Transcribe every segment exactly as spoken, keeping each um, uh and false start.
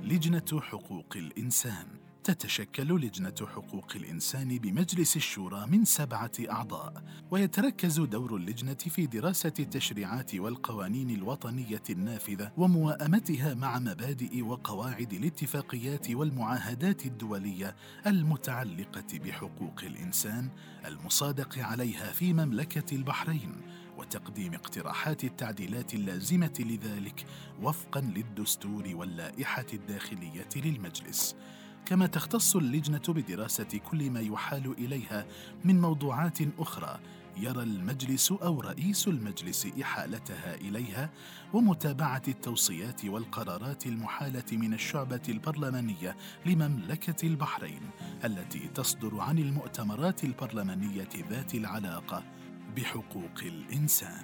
لجنة حقوق الإنسان. تتشكل لجنة حقوق الإنسان بمجلس الشورى من سبعة أعضاء، ويتركز دور اللجنة في دراسة التشريعات والقوانين الوطنية النافذة وموائمتها مع مبادئ وقواعد الاتفاقيات والمعاهدات الدولية المتعلقة بحقوق الإنسان المصادق عليها في مملكة البحرين، وتقديم اقتراحات التعديلات اللازمة لذلك وفقاً للدستور واللائحة الداخلية للمجلس. كما تختص اللجنة بدراسة كل ما يحال إليها من موضوعات أخرى يرى المجلس أو رئيس المجلس إحالتها إليها، ومتابعة التوصيات والقرارات المحالة من الشعبة البرلمانية لمملكة البحرين التي تصدر عن المؤتمرات البرلمانية ذات العلاقة بحقوق الإنسان.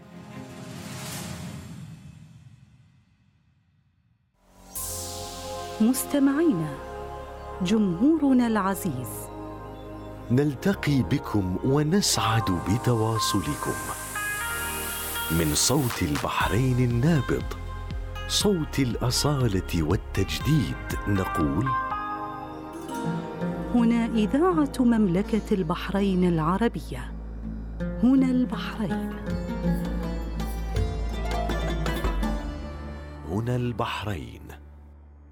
مستمعينا، جمهورنا العزيز، نلتقي بكم ونسعد بتواصلكم من صوت البحرين النابض، صوت الأصالة والتجديد، نقول: هنا إذاعة مملكة البحرين العربية، هنا البحرين، هنا البحرين.